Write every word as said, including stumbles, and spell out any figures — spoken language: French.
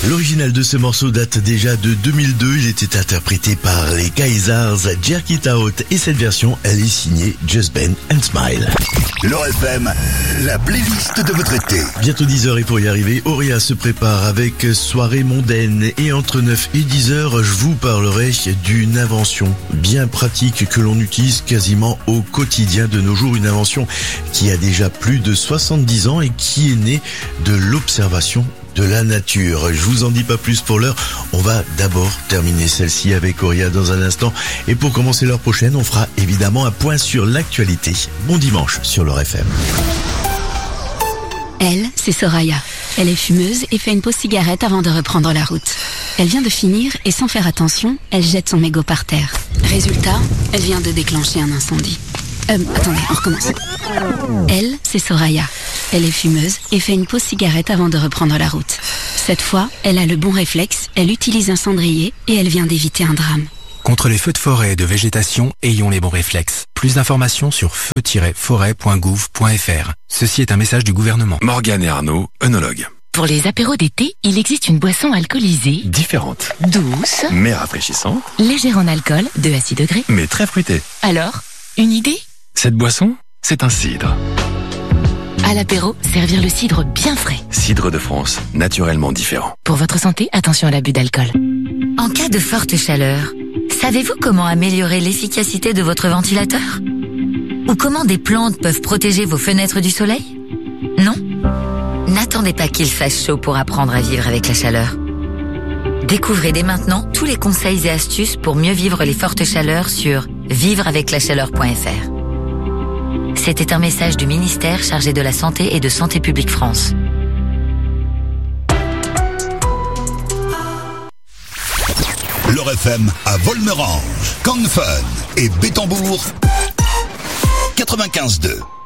L'original de ce morceau date déjà de deux mille deux. Il était interprété par les Kaysars, Jerk It Out, et cette version, elle est signée Just Ben and Smile. L'Or F M, la playlist de votre été. Bientôt dix heures et pour y arriver, Auréa se prépare avec Soirée mondaine. Et entre neuf et dix heures, je vous parlerai d'une invention bien pratique que l'on utilise quasiment au quotidien de nos jours. Une invention qui a déjà plus de soixante-dix ans et qui est née de l'observation de la nature. Je vous en dis pas plus pour l'heure. On va d'abord terminer celle-ci avec Auréa dans un instant. Et pour commencer l'heure prochaine, on fera évidemment un point sur l'actualité. Bon dimanche sur l'Or F M. Elle, c'est Soraya. Elle est fumeuse et fait une pause cigarette avant de reprendre la route. Elle vient de finir et sans faire attention, elle jette son mégot par terre. Résultat, elle vient de déclencher un incendie. Euh, attendez, on recommence. Elle, c'est Soraya. Elle est fumeuse et fait une pause cigarette avant de reprendre la route. Cette fois, elle a le bon réflexe, elle utilise un cendrier et elle vient d'éviter un drame. Contre les feux de forêt et de végétation, ayons les bons réflexes. Plus d'informations sur feu tiret forêt point gouv point f r. Ceci est un message du gouvernement. Morgane et Arnaud, œnologues. Pour les apéros d'été, il existe une boisson alcoolisée, Différente, douce, mais rafraîchissante, légère en alcool, deux à six degrés. mais très fruitée. Alors, une idée? Cette boisson, c'est un cidre. À l'apéro, servir le cidre bien frais. Cidre de France, naturellement différent. Pour votre santé, attention à l'abus d'alcool. En cas de forte chaleur, savez-vous comment améliorer l'efficacité de votre ventilateur? Ou comment des plantes peuvent protéger vos fenêtres du soleil? Non? N'attendez pas qu'il fasse chaud pour apprendre à vivre avec la chaleur. Découvrez dès maintenant tous les conseils et astuces pour mieux vivre les fortes chaleurs sur vivre avec la chaleur point f r. C'était un message du ministère chargé de la Santé et de Santé publique France. L'Or F M à Volmerange, Cannes Fun et Bétambourg, quatre-vingt-quinze deux.